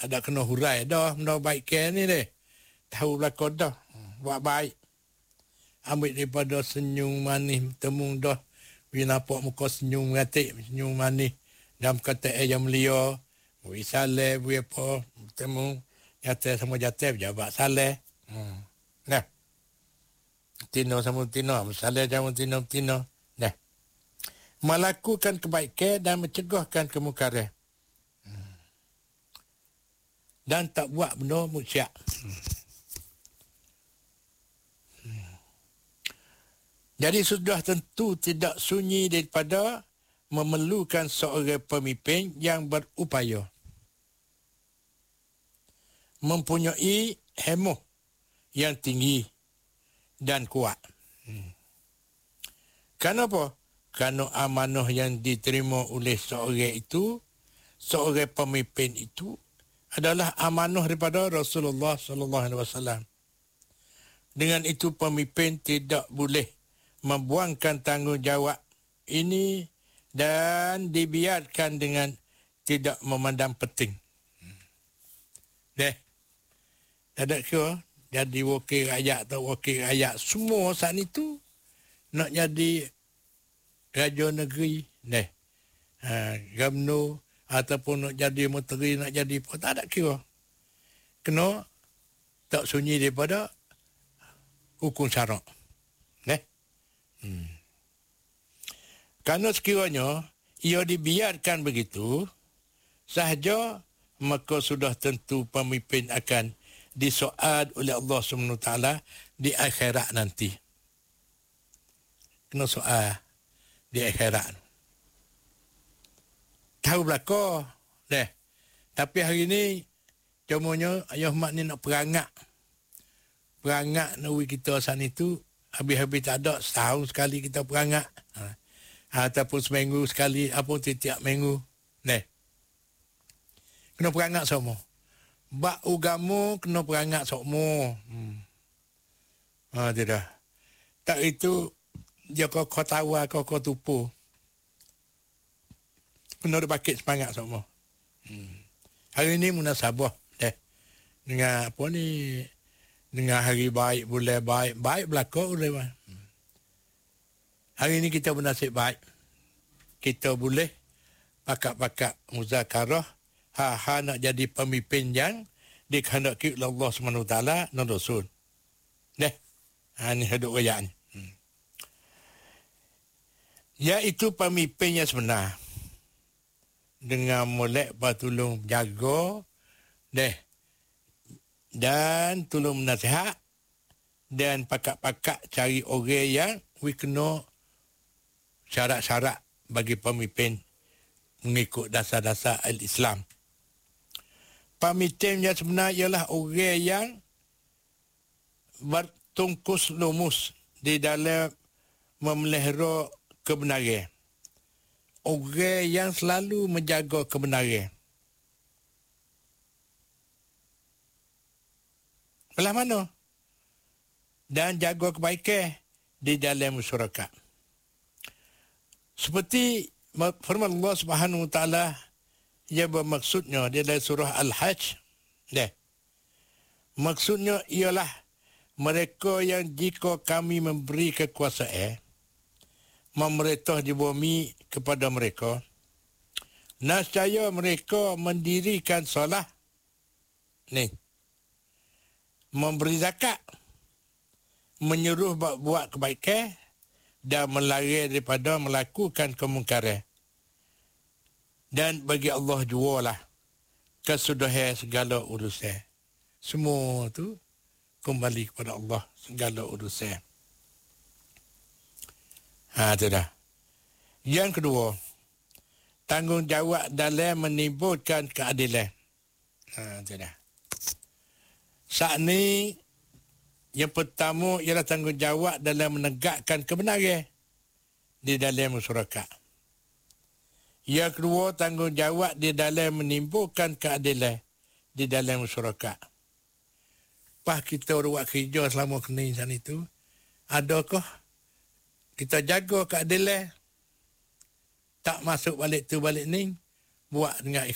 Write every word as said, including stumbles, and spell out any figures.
ada kena hurai dah, benda baik ke ni deh. Tahu belakang dah. Buat baik. Ambil daripada senyum manis, temu dah. Bila nampak muka senyum ngatik, senyum manis. Dalam kata ayam melia. Bui saleh, bui apa, temu. Jatuh sama jatuh, berjabat saleh. Hmm. Nah. Tino sama tino, saleh sama tino, tino. Nah. Melakukan kebaikan dan mencegahkan kemungkaran. Hmm. Dan tak buat benda musyrik. Hmm. Jadi sudah tentu tidak sunyi daripada memerlukan seorang pemimpin yang berupaya. Mempunyai hemah yang tinggi dan kuat. Hmm. Kenapa? Kerana amanah yang diterima oleh seorang itu, seorang pemimpin itu adalah amanah daripada Rasulullah sallallahu alaihi wasallam. Dengan itu pemimpin tidak boleh membuangkan tanggungjawab ini dan dibiarkan dengan tidak memandang penting. Deh. Tak ada ke jadi wakil rakyat atau wakil rakyat semua saat itu nak jadi raja negeri, deh. Ha, gubernur ataupun nak jadi menteri, nak jadi apa, tak ada kira. Kena tak sunyi daripada hukum syarak. Deh. Hmm. Kerana sekiranya ia dibiarkan begitu sahaja, maka sudah tentu pemimpin akan disoal oleh Allah subhanahu wa taala di akhirat nanti. Kena soal di akhirat. Tahu belaka deh. Tapi hari ni cumanya ayah mak ni nak perangak. Perangak nawi kita sana itu habis-habis tak ada, setahun sekali kita perangak. Ha. Ataupun seminggu sekali, apa tiap minggu. Deh. Kena perangak semua. Bak ugamu kena perangak semua. Hmm. Ha, tidak. Tak itu, dia kau kau tahu, kau kau tupu. Kena ada bakit semangat semua. Hmm. Hari ini munasabah. Deh. Dengan apa ni, dengan hari baik, bulan baik. Baik belakang boleh. Hmm. Hari ini kita bernasib baik. Kita boleh pakak-pakak muzakarah. Ha-ha nak jadi pemimpin yang dikehendaki oleh Allah subhanahu wa taala dan Rasul. Deh. Ha ni hidup raya ni. Hmm. Iaitu pemimpin yang sebenar. Dengan molek bertolong jaga. Deh. Dan tolong menasihat. Dan pakak-pakak cari orang yang we kena syarat-syarat bagi pemimpin mengikut dasar-dasar al-Islam. Pemimpin yang sebenar ialah orang yang bertungkus lumus di dalam memelihara kebenaran. Orang yang selalu menjaga kebenaran. Belah mana? Dan jaga kebaikan di dalam masyarakat. Seperti firman Allah Subhanahu wa taala ia bermaksudnya dia dari surah Al-Hajj. Deh. Maksudnya ialah mereka yang jika kami memberi kekuasaan memerintah di bumi kepada mereka, nescaya mereka mendirikan solat, ni, memberi zakat, menyuruh buat, buat kebaikan dan melarang daripada melakukan kemungkaran. Dan bagi Allah jualah kesudahan segala urusan. Semua tu kembali kepada Allah segala urusan. Ha, tu dah. Yang kedua, tanggungjawab dalam menimbulkan keadilan. Ha, tu dah. Saat ni, yang pertama ialah tanggungjawab dalam menegakkan kebenaran di dalam masyarakat. Yang kedua, tanggungjawab di dalam menimbulkan keadilan di dalam masyarakat. Pas kita buat kerja selama kini sana itu, adakah kita jaga keadilan, tak masuk balik tu balik ni, buat dengan